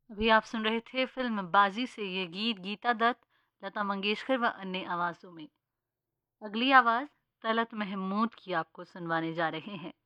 अभी आप सुन रहे थे फ़िल्म बाज़ी से ये गीत गीता दत्त, लता मंगेशकर व अन्य आवाज़ों में। अगली आवाज़ तलत महमूद की आपको सुनवाने जा रहे हैं।